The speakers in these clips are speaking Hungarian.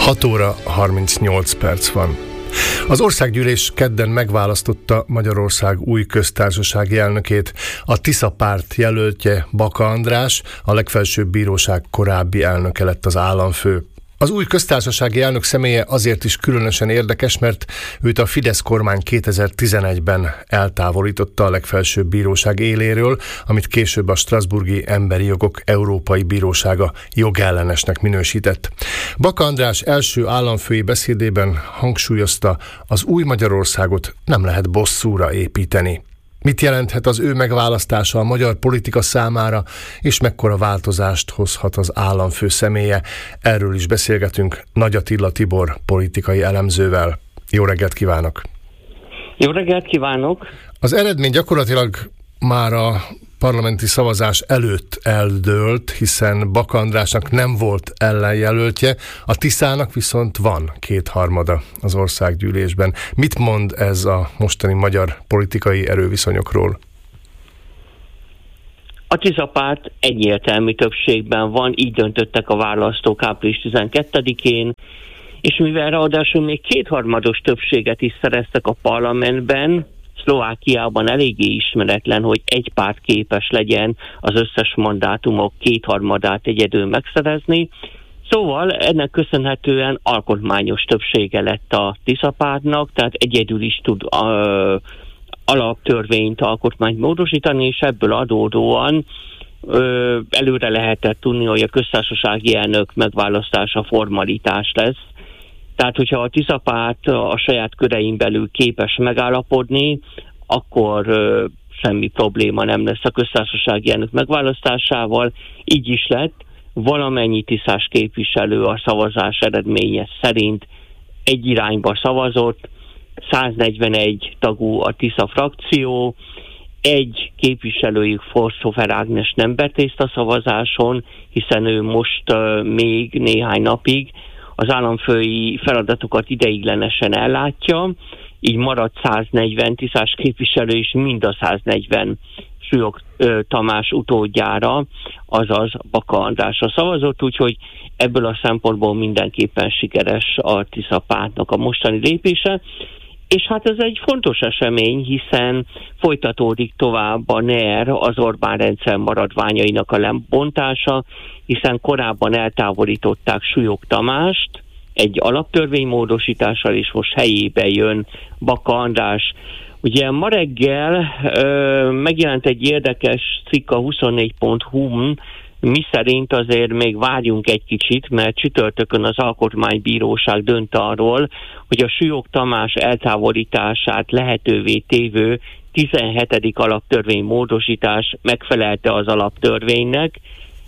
6 óra 38 perc van. Az országgyűlés kedden megválasztotta Magyarország új köztársasági elnökét. A Tisza párt jelöltje, Baka András, a legfelsőbb bíróság korábbi elnöke lett az államfő. Az új köztársasági elnök személye azért is különösen érdekes, mert őt a Fidesz kormány 2011-ben eltávolította a legfelsőbb bíróság éléről, amit később a Strasbourgi Emberi Jogok Európai Bírósága jogellenesnek minősített. Baka András első államfői beszédében hangsúlyozta, az új Magyarországot nem lehet bosszúra építeni. Mit jelenthet az ő megválasztása a magyar politika számára, és mekkora változást hozhat az államfő személye? Erről is beszélgetünk Nagy Attila Tibor politikai elemzővel. Jó reggelt kívánok! Jó reggelt kívánok! Az eredmény gyakorlatilag már a parlamenti szavazás előtt eldőlt, hiszen Baka Andrásnak nem volt ellenjelöltje, a Tiszának viszont van 2/3 az országgyűlésben. Mit mond ez a mostani magyar politikai erőviszonyokról? A Tisza párt egyértelmű többségben van, így döntöttek a választók április 12-én, és mivel ráadásul még 2/3 többséget is szereztek a parlamentben, Szlovákiában eléggé ismeretlen, hogy egy párt képes legyen az összes mandátumok 2/3 egyedül megszerezni. Szóval ennek köszönhetően alkotmányos többsége lett a Tisza pártnak, tehát egyedül is tud alaptörvényt, alkotmányt módosítani, és ebből adódóan előre lehetett tudni, hogy a köztársasági elnök megválasztása formalitás lesz. Tehát, hogyha a Tisza párt a saját körein belül képes megállapodni, akkor semmi probléma nem lesz a köztársasági elnök megválasztásával. Így is lett, valamennyi tiszás képviselő a szavazás eredménye szerint egy irányba szavazott, 141 tagú a Tisza frakció, egy képviselőjük, Forszofer Ágnes nem vett részt a szavazáson, hiszen ő most még néhány napig az államfői feladatokat ideiglenesen ellátja, így maradt 140 tiszás képviselő, és mind a 140 Súlyog Tamás utódjára, azaz Baka Andrásra szavazott, úgyhogy ebből a szempontból mindenképpen sikeres a Tisza pártnak a mostani lépése. És hát ez egy fontos esemény, hiszen folytatódik tovább a NER, az Orbán rendszer maradványainak a lebontása, hiszen korábban eltávolították Súlyog Tamást egy alaptörvénymódosítással, és most helyébe jön Baka András. Ugye ma reggel megjelent egy érdekes cikk a 24.hu-n, mi szerint azért még várjunk egy kicsit, mert csütörtökön az Alkotmánybíróság dönt arról, hogy a Súlyog Tamás eltávolítását lehetővé tévő 17. alaptörvény módosítás megfelelte az alaptörvénynek.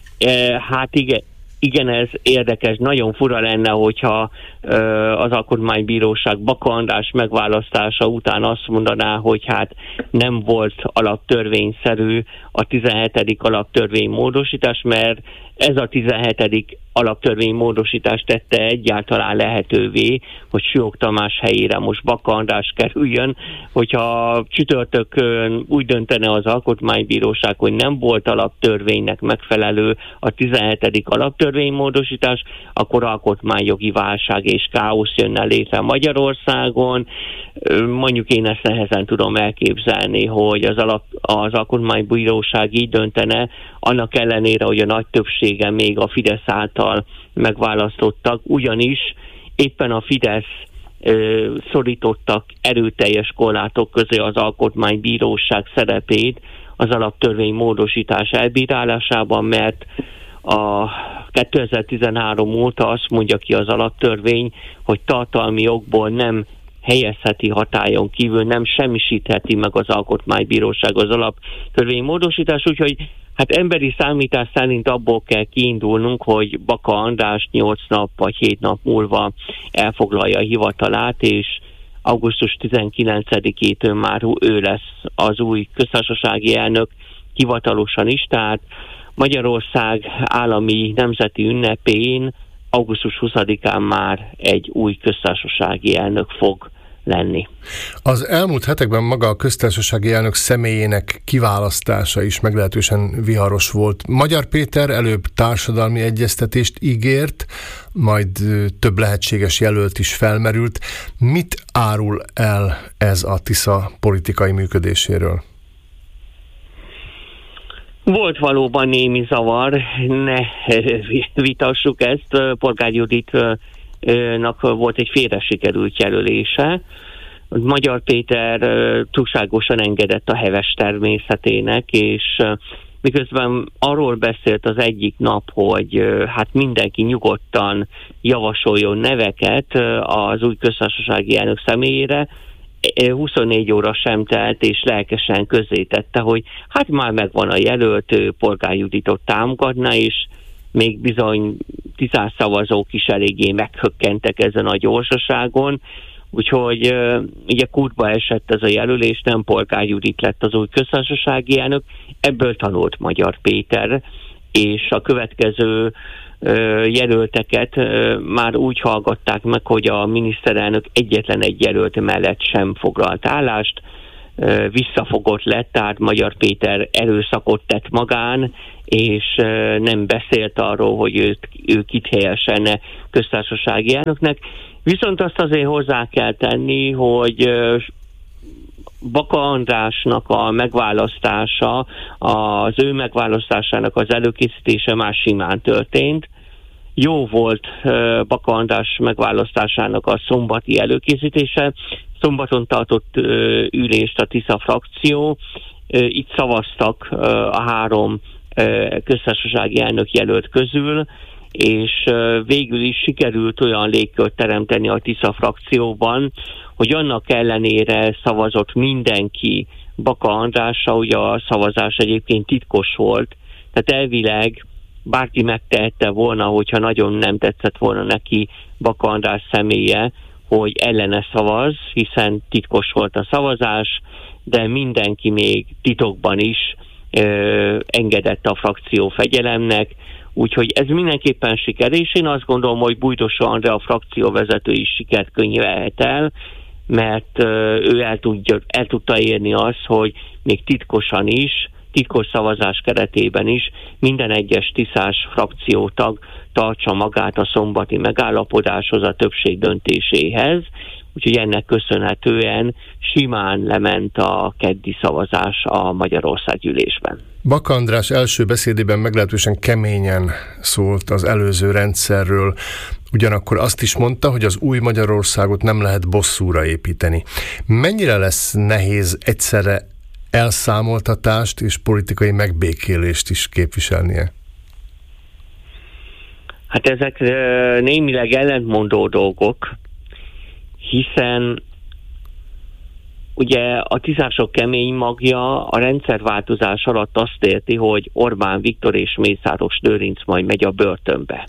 Hát igen, ez érdekes, nagyon fura lenne, hogyha az Alkotmánybíróság Baka András megválasztása után azt mondaná, hogy hát nem volt alaptörvényszerű a 17. alaptörvény módosítás, mert ez a 17. alaptörvény módosítás tette egyáltalán lehetővé, hogy Súlyog Tamás helyére most Baka András kerüljön. Hogyha csütörtökön úgy döntene az Alkotmánybíróság, hogy nem volt alaptörvénynek megfelelő a 17. alaptörvény módosítás, akkor alkotmányjogi válság és káosz jönne létre Magyarországon. Mondjuk én ezt nehezen tudom elképzelni, hogy az Alkotmánybíróság így döntene, annak ellenére, hogy a nagy többsége még a Fidesz által megválasztottak, ugyanis éppen a Fidesz szorítottak erőteljes korlátok közé az Alkotmánybíróság szerepét az alaptörvény módosítás elbírálásában, mert a 2013 óta azt mondja ki az alaptörvény, hogy tartalmi okból nem helyezheti hatályon kívül, nem semmisítheti meg az Alkotmánybíróság az alaptörvény módosítás, úgyhogy hát emberi számítás szerint abból kell kiindulnunk, hogy Baka András 8 nap vagy 7 nap múlva elfoglalja a hivatalát, és augusztus 19-től már ő lesz az új köztársasági elnök hivatalosan is, tehát Magyarország állami nemzeti ünnepén augusztus 20-án már egy új köztársasági elnök fog lenni. Az elmúlt hetekben maga a köztársasági elnök személyének kiválasztása is meglehetősen viharos volt. Magyar Péter előbb társadalmi egyeztetést ígért, majd több lehetséges jelölt is felmerült. Mit árul el ez a Tisza politikai működéséről? Volt valóban némi zavar, ne vitassuk ezt. Polgár Juditnak volt egy félre sikerült jelölése. Magyar Péter túlságosan engedett a heves természetének, és miközben arról beszélt az egyik nap, hogy hát mindenki nyugodtan javasoljon neveket az új köztársasági elnök személyére, 24 óra sem telt, és lelkesen közzétette, hogy hát már megvan a jelölt, Polgár Juditot támogatna, és még bizony 10 szavazók is eléggé meghökkentek ezen a gyorsaságon, úgyhogy ugye kútba esett ez a jelölés, nem Polgár Judit lett az új köztársasági elnök, ebből tanult Magyar Péter, és a következő jelölteket már úgy hallgatták meg, hogy a miniszterelnök egyetlen egy jelölt mellett sem foglalt állást, visszafogott lett, tehát Magyar Péter erőszakot tett magán, és nem beszélt arról, hogy ő kit helyeselne köztársasági elnöknek. Viszont azt azért hozzá kell tenni, hogy Baka Andrásnak a megválasztása, az ő megválasztásának az előkészítése már simán történt. Jó volt Baka András megválasztásának a szombati előkészítése. Szombaton tartott ülést a Tisza frakció. Itt szavaztak a 3 köztársasági elnök jelölt közül, és végül is sikerült olyan légkört teremteni a Tisza frakcióban, hogy annak ellenére szavazott mindenki Baka Andrásra, ugye a szavazás egyébként titkos volt, tehát elvileg bárki megtehette volna, hogyha nagyon nem tetszett volna neki Baka András személye, hogy ellene szavaz, hiszen titkos volt a szavazás, de mindenki még titokban is engedett a frakció fegyelemnek, úgyhogy ez mindenképpen siker, és én azt gondolom, hogy Bújdosó Andrea a frakcióvezető is sikert könyvelhet el, mert ő el tudta érni azt, hogy még titkosan is, titkos szavazás keretében is minden egyes tiszás frakciótag tartsa magát a szombati megállapodáshoz, a többség döntéséhez, úgyhogy ennek köszönhetően simán lement a keddi szavazás a Magyarországgyűlésben. Baka András első beszédében meglehetősen keményen szólt az előző rendszerről, ugyanakkor azt is mondta, hogy az új Magyarországot nem lehet bosszúra építeni. Mennyire lesz nehéz egyszerre elszámoltatást és politikai megbékélést is képviselnie? Hát ezek némileg ellentmondó dolgok, hiszen ugye a tiszások kemény magja a rendszerváltozás alatt azt érti, hogy Orbán Viktor és Mészáros Lőrinc majd megy a börtönbe.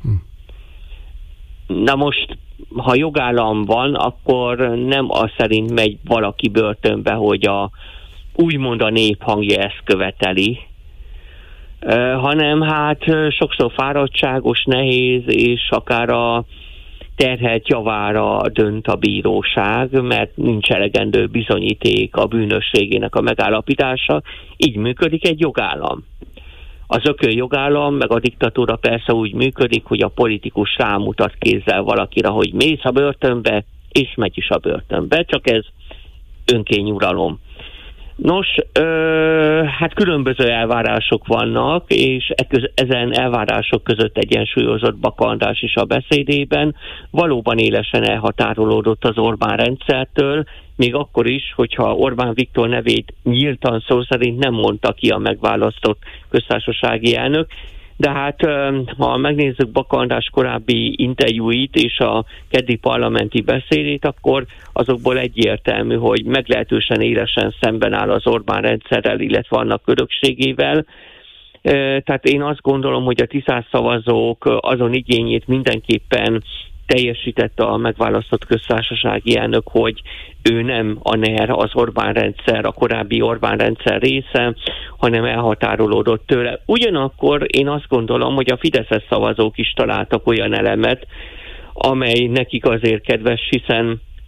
Na most, ha jogállam van, akkor nem az szerint megy valaki börtönbe, hogy úgymond a nép hangja ezt követeli, hanem hát sokszor fáradtságos, nehéz, és akár a terhelt javára dönt a bíróság, mert nincs elegendő bizonyíték a bűnösségének a megállapítása. Így működik egy jogállam. Az ököljogállam, meg a diktatúra persze úgy működik, hogy a politikus rámutat kézzel valakire, hogy mész a börtönbe, és megy is a börtönbe, csak ez önkényuralom. Nos, hát különböző elvárások vannak, és ezen elvárások között egyensúlyozott Baka András is a beszédében. Valóban élesen elhatárolódott az Orbán rendszertől, még akkor is, hogyha Orbán Viktor nevét nyíltan szó szerint nem mondta ki a megválasztott köztársasági elnök, de hát ha megnézzük Baka András korábbi interjúit és a keddi parlamenti beszédét, akkor azokból egyértelmű, hogy meglehetősen élesen szemben áll az Orbán rendszerrel, illetve annak örökségével. Tehát én azt gondolom, hogy a tiszás szavazók azon igényét mindenképpen teljesítette a megválasztott köztársasági elnök, hogy ő nem a NER, az Orbán rendszer, a korábbi Orbán rendszer része, hanem elhatárolódott tőle. Ugyanakkor én azt gondolom, hogy a fideszes szavazók is találtak olyan elemet, amely nekik azért kedves, hiszen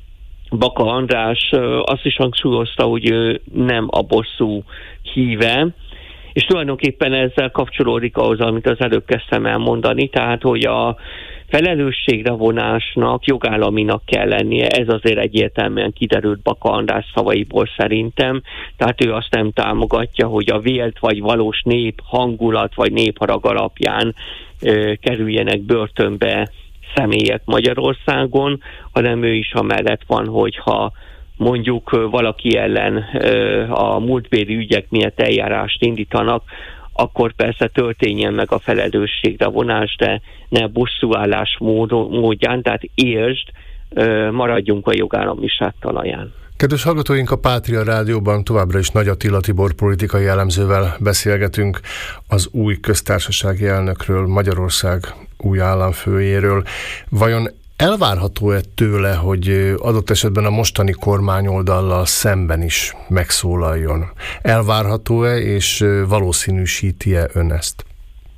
Baka András azt is hangsúlyozta, hogy ő nem a bosszú híve, és tulajdonképpen ezzel kapcsolódik ahhoz, amit az előbb kezdtem elmondani, tehát hogy a felelősségre vonásnak jogállaminak kell lennie, ez azért egyértelműen kiderült Baka András szavaiból szerintem, tehát ő azt nem támogatja, hogy a vélt vagy valós nép hangulat vagy népharag alapján kerüljenek börtönbe személyek Magyarországon, hanem ő is amellett van, hogyha mondjuk valaki ellen a múltbéli ügyek miatt eljárást indítanak, akkor persze történjen meg a felelősségre vonás, de ne bosszúállás módján, tehát értsd, maradjunk a jogállamiság talaján. Kedves hallgatóink, a Pátria Rádióban továbbra is Nagy Attila Tibor politikai elemzővel beszélgetünk az új köztársasági elnökről, Magyarország új államfőjéről. Vajon elvárható-e tőle, hogy adott esetben a mostani kormányoldallal szemben is megszólaljon? Elvárható-e, és valószínűsíti-e ön ezt?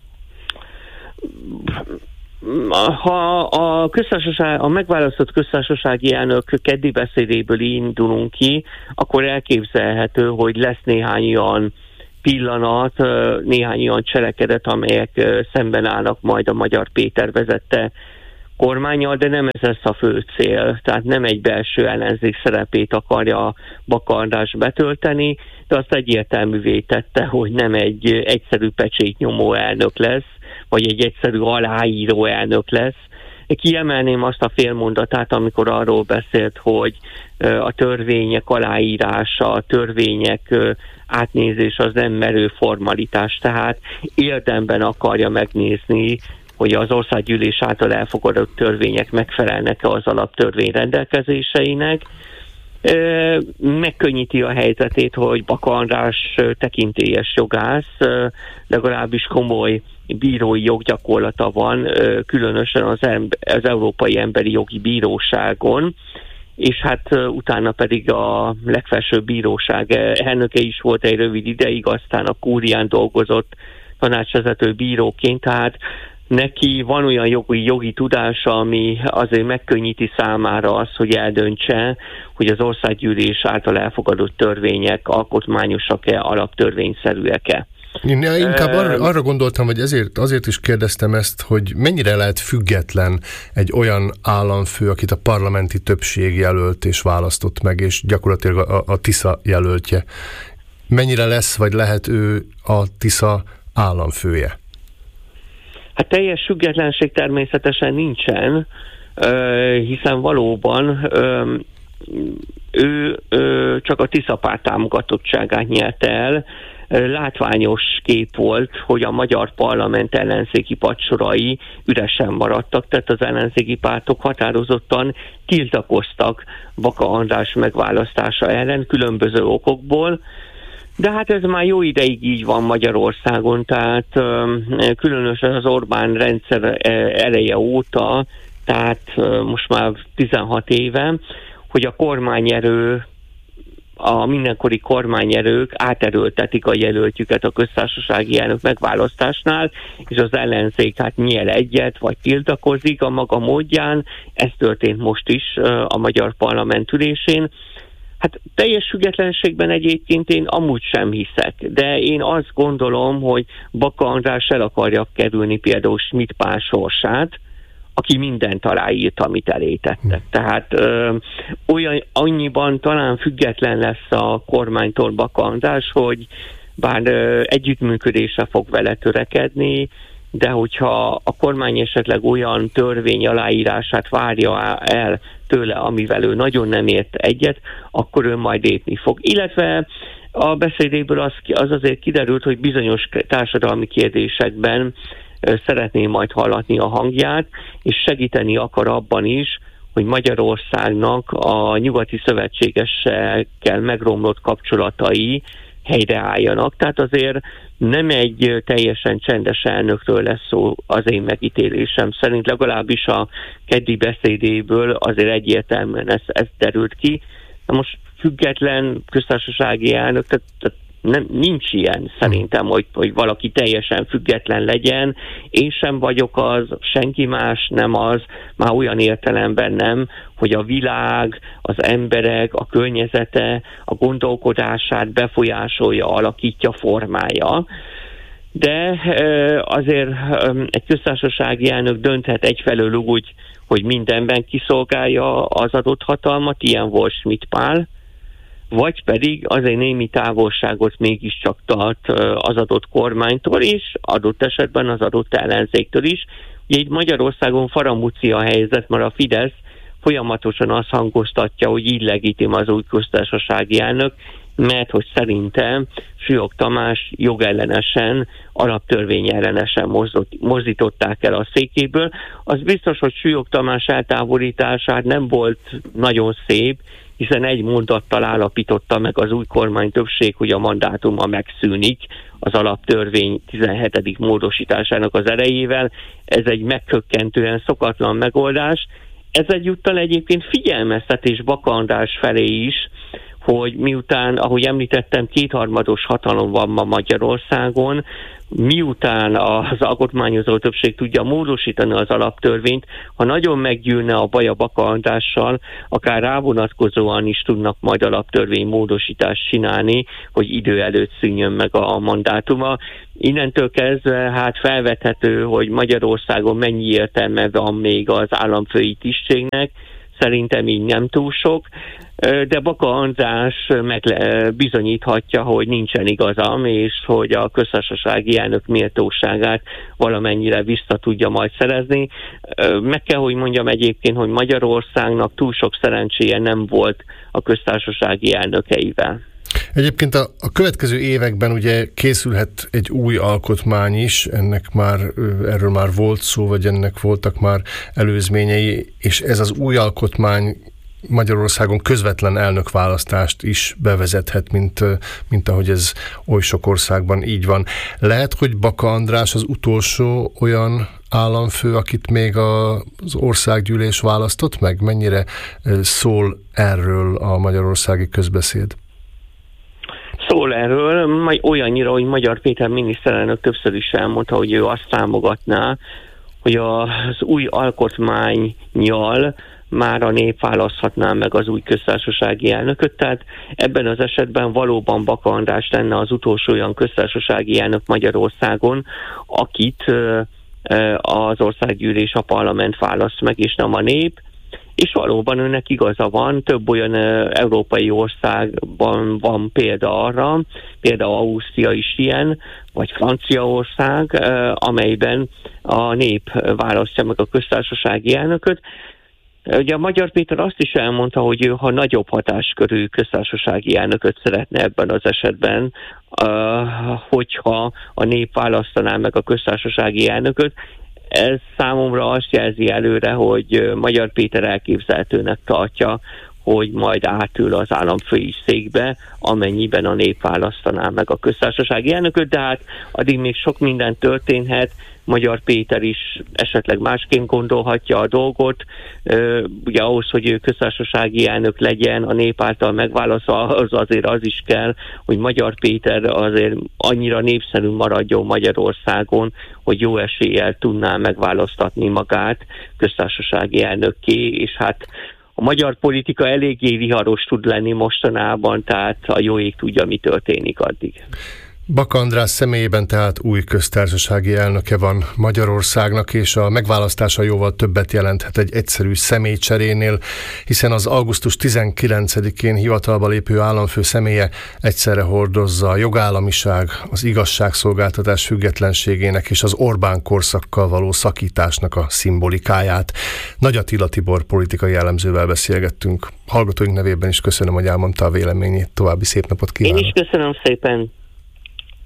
Ha a megválasztott köztársasági elnök keddi beszédéből indulunk ki, akkor elképzelhető, hogy lesz néhány olyan pillanat, néhány olyan cselekedet, amelyek szemben állnak majd a Magyar Péter vezette kormánnyal, de nem ez lesz a fő cél. Tehát nem egy belső ellenzék szerepét akarja Baka András betölteni, de azt egyértelművé tette, hogy nem egy egyszerű pecsétnyomó elnök lesz, vagy egy egyszerű aláíró elnök lesz. Kiemelném azt a félmondatát, amikor arról beszélt, hogy a törvények aláírása, a törvények átnézés az nem merő formalitás, tehát érdemben akarja megnézni, hogy az országgyűlés által elfogadott törvények megfelelnek-e az alaptörvény rendelkezéseinek. Megkönnyíti a helyzetét, hogy Baka András tekintélyes jogász, legalábbis komoly bírói joggyakorlata van, különösen az Európai Emberi Jogi Bíróságon, és hát utána pedig a legfelsőbb bíróság elnöke is volt egy rövid ideig, aztán a kúrián dolgozott tanácsvezető bíróként, tehát neki van olyan jogi tudása, ami azért megkönnyíti számára azt, hogy eldöntse, hogy az országgyűlés által elfogadott törvények alkotmányosak-e, alaptörvényszerűek-e. Én inkább arra gondoltam, hogy azért is kérdeztem ezt, hogy mennyire lehet független egy olyan államfő, akit a parlamenti többség jelölt és választott meg, és gyakorlatilag a Tisza jelöltje. Mennyire lesz, vagy lehet ő a Tisza államfője? Hát teljes függetlenség természetesen nincsen, hiszen valóban ő csak a Tisza párt támogatottságát nyerte el. Látványos kép volt, hogy a magyar parlament ellenzéki padsorai üresen maradtak, tehát az ellenzéki pártok határozottan tiltakoztak Baka András megválasztása ellen különböző okokból. De hát ez már jó ideig így van Magyarországon, tehát különösen az Orbán rendszer eleje óta, tehát most már 16 éve, hogy a kormányerő, a mindenkori kormányerők áterőltetik a jelöltjüket a köztársasági elnök megválasztásnál, és az ellenzék hát nyel egyet, vagy tiltakozik a maga módján. Ez történt most is a magyar parlament ülésén. Hát teljes függetlenségben egyébként én amúgy sem hiszek, de én azt gondolom, hogy Baka András el akarja kerülni például Schmidt Pál sorsát, aki mindent aláírt, amit elétettek. Tehát annyiban talán független lesz a kormánytól Baka András, hogy bár együttműködésre fog vele törekedni, de hogyha a kormány esetleg olyan törvény aláírását várja el tőle, amivel ő nagyon nem ért egyet, akkor ő majd lépni fog. Illetve a beszédéből az azért kiderült, hogy bizonyos társadalmi kérdésekben szeretné majd hallatni a hangját, és segíteni akar abban is, hogy Magyarországnak a nyugati szövetségesekkel megromlott kapcsolatai helyreálljanak. Tehát azért nem egy teljesen csendes elnökről lesz szó az én megítélésem szerint, legalábbis a keddi beszédéből azért egyértelműen ez derült ki. Na most független köztársasági elnök, tehát nincs ilyen szerintem, hogy valaki teljesen független legyen. Én sem vagyok az, senki más nem az, már olyan értelemben nem, hogy a világ, az emberek, a környezete, a gondolkodását befolyásolja, alakítja, formálja. De azért egy köztársasági elnök dönthet egyfelől úgy, hogy mindenben kiszolgálja az adott hatalmat, ilyen volt Schmidt Pál, vagy pedig azért némi távolságot mégiscsak tart az adott kormánytól is, adott esetben az adott ellenzéktől is. Ugye itt Magyarországon faramúci a helyzet, mert a Fidesz folyamatosan azt hangoztatja, hogy illegitim az új köztársasági elnök, mert hogy szerintem Sülyog Tamás jogellenesen, alaptörvényellenesen mozdították el a székéből. Az biztos, hogy Sülyog Tamás eltávolítását nem volt nagyon szép, hiszen egy mondattal állapította meg az új kormány többség, hogy a mandátuma megszűnik az alaptörvény 17. módosításának az erejével. Ez egy megkökkentően szokatlan megoldás. Ez egyúttal egyébként figyelmeztetés Baka András felé is, hogy miután, ahogy említettem, kétharmados hatalom van ma Magyarországon, miután az alkotmányozó többség tudja módosítani az alaptörvényt, ha nagyon meggyűlne a baj a Baka Andrással, akár rávonatkozóan is tudnak majd alaptörvény módosítást csinálni, hogy idő előtt szűnjön meg a mandátuma. Innentől kezdve hát felvethető, hogy Magyarországon mennyi értelme van még az államfői tisztségnek, szerintem így nem túl sok, de Baka András bizonyíthatja, hogy nincsen igazam, és hogy a köztársasági elnök méltóságát valamennyire vissza tudja majd szerezni. Meg kell, hogy mondjam egyébként, hogy Magyarországnak túl sok szerencséje nem volt a köztársasági elnökeivel. Egyébként a következő években ugye készülhet egy új alkotmány is, erről már volt szó, vagy ennek voltak már előzményei, és ez az új alkotmány Magyarországon közvetlen elnökválasztást is bevezethet, mint ahogy ez oly sok országban így van. Lehet, hogy Baka András az utolsó olyan államfő, akit még az országgyűlés választott meg? Mennyire szól erről a magyarországi közbeszéd? Szól erről, majd olyannyira, hogy Magyar Péter miniszterelnök többször is elmondta, hogy ő azt támogatná, hogy az új alkotmánnyal már a nép választhatná meg az új köztársasági elnököt, tehát ebben az esetben valóban Baka András lenne az utolsó olyan köztársasági elnök Magyarországon, akit az országgyűlés, a parlament választ meg, és nem a nép. És valóban önnek igaza van, több olyan európai országban van példa arra, például Ausztria is ilyen, vagy Franciaország, amelyben a nép választja meg a köztársasági elnököt. Ugye a Magyar Péter azt is elmondta, hogy ő, ha nagyobb hatáskörű köztársasági elnököt szeretne ebben az esetben, hogyha a nép választaná meg a köztársasági elnököt. Ez számomra azt jelzi előre, hogy Magyar Péter elképzelhetőnek tartja, hogy majd átül az államfői székbe, amennyiben a nép választaná meg a köztársasági elnököt, de hát addig még sok minden történhet. Magyar Péter is esetleg másként gondolhatja a dolgot. Ugye ahhoz, hogy ő köztársasági elnök legyen, a nép által megválaszolva, azért az is kell, hogy Magyar Péter azért annyira népszerű maradjon Magyarországon, hogy jó eséllyel tudná megválasztatni magát köztársasági elnökké, és hát a magyar politika eléggé viharos tud lenni mostanában, tehát a jó ég tudja, mi történik addig. Baka András személyében tehát új köztársasági elnöke van Magyarországnak, és a megválasztása jóval többet jelenthet egy egyszerű személycserénél, hiszen az augusztus 19-én hivatalba lépő államfő személye egyszerre hordozza a jogállamiság, az igazságszolgáltatás függetlenségének és az Orbán korszakkal való szakításnak a szimbolikáját. Nagy Attila Tibor politikai elemzővel beszélgettünk. Hallgatóink nevében is köszönöm, hogy elmondta a véleményét. További szép napot kívánok! Én is köszönöm szépen!